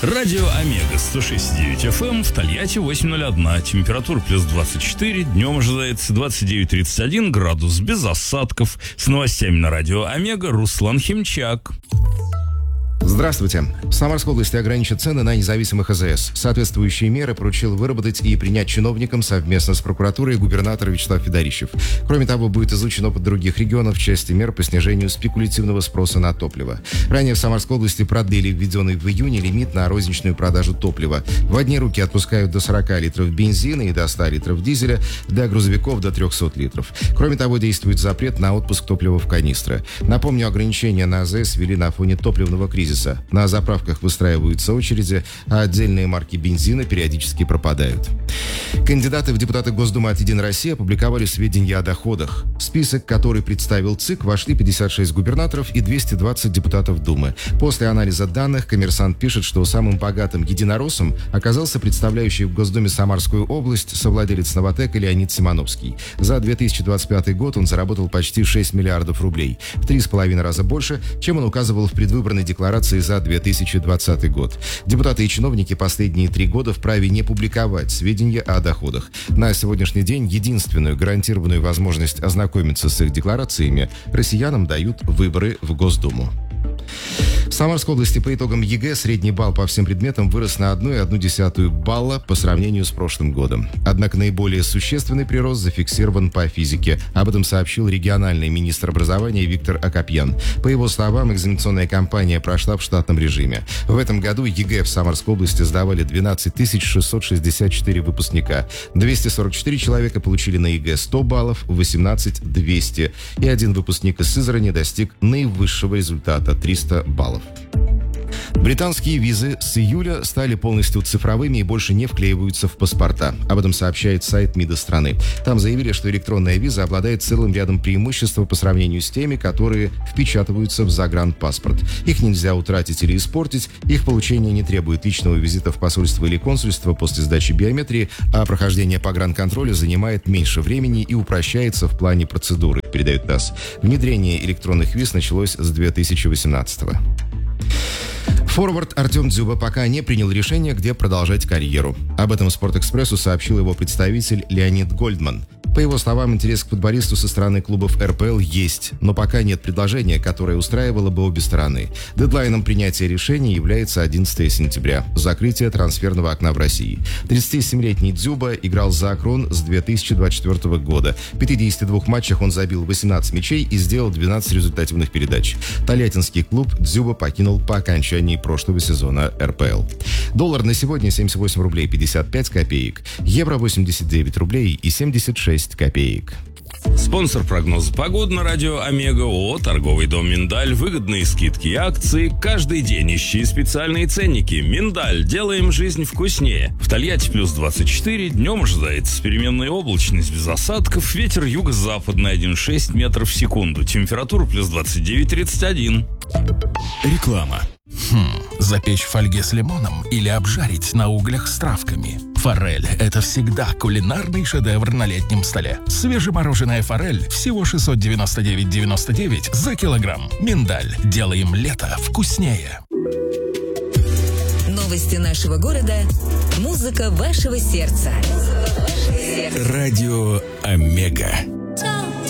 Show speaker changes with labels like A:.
A: Радио Омега 106.9 FM в Тольятти 8.01. Температура плюс 24. Днем ожидается 29-31 градус без осадков. С новостями на радио Омега Руслан Химчак.
B: Здравствуйте. В Самарской области ограничат цены на независимых АЗС. Соответствующие меры поручил выработать и принять чиновникам совместно с прокуратурой губернатор Вячеслав Федорищев. Кроме того, будет изучен опыт других регионов в части мер по снижению спекулятивного спроса на топливо. Ранее в Самарской области продлили введенный в июне лимит на розничную продажу топлива. В одни руки отпускают до 40 литров бензина и до 100 литров дизеля, для грузовиков до 300 литров. Кроме того, действует запрет на отпуск топлива в канистры. Напомню, ограничения на АЗС ввели на фоне топливного кризиса. На заправках выстраиваются очереди, а отдельные марки бензина периодически пропадают. Кандидаты в депутаты Госдумы от «Единой России» опубликовали сведения о доходах. В список, который представил ЦИК, вошли 56 губернаторов и 220 депутатов Думы. После анализа данных «Коммерсант» пишет, что самым богатым единороссом оказался представляющий в Госдуме Самарскую область совладелец «Новатэка» Леонид Симоновский. За 2025 год он заработал почти 6 миллиардов рублей. В 3,5 раза больше, чем он указывал в предвыборной декларации за 2020 год. Депутаты и чиновники последние 3 года вправе не публиковать сведения о доходах. На сегодняшний день единственную гарантированную возможность ознакомиться с их декларациями россиянам дают выборы в Госдуму. В Самарской области по итогам ЕГЭ средний балл по всем предметам вырос на 1,1 балла по сравнению с прошлым годом. Однако наиболее существенный прирост зафиксирован по физике. Об этом сообщил региональный министр образования Виктор Акопьян. По его словам, экзаменационная кампания прошла в штатном режиме. В этом году ЕГЭ в Самарской области сдавали 12 664 выпускника. 244 человека получили на ЕГЭ 100 баллов, 18 – 200. И один выпускник из Сызрани достиг наивысшего результата – 300 баллов. Британские визы с июля стали полностью цифровыми и больше не вклеиваются в паспорта. Об этом сообщает сайт МИДа страны. Там заявили, что электронная виза обладает целым рядом преимуществ по сравнению с теми, которые впечатываются в загранпаспорт. Их нельзя утратить или испортить, их получение не требует личного визита в посольство или консульство после сдачи биометрии, а прохождение погранконтроля занимает меньше времени и упрощается в плане процедуры, передает ТАСС. Внедрение электронных виз началось с 2018 года. Форвард Артем Дзюба пока не принял решение, где продолжать карьеру. Об этом «Спортэкспрессу» сообщил его представитель Леонид Гольдман. По его словам, интерес к футболисту со стороны клубов РПЛ есть, но пока нет предложения, которое устраивало бы обе стороны. Дедлайном принятия решения является 11 сентября, закрытие трансферного окна в России. 37-летний Дзюба играл за Акрон с 2024 года. В 52 матчах он забил 18 мячей и сделал 12 результативных передач. Тольяттинский клуб Дзюба покинул по окончании прошлого сезона РПЛ. Доллар на сегодня 78 рублей 55 копеек, евро 89 рублей и 76 копеек.
A: Спонсор прогноза погоды на радио Омега ООО «Торговый дом Миндаль». Выгодные скидки и акции. Каждый день ищи специальные ценники. Миндаль. Делаем жизнь вкуснее. В Тольятти плюс 24. Днем ожидается переменная облачность без осадков. Ветер юго-западный 1,6 метров в секунду. Температура плюс 29-31.
C: Реклама. Запечь в фольге с лимоном или обжарить на углях с травками. Форель – это всегда кулинарный шедевр на летнем столе. Свежемороженая форель всего 699,99 за килограмм. Миндаль. Делаем лето вкуснее.
D: Новости нашего города. Музыка вашего сердца.
C: Радио Омега.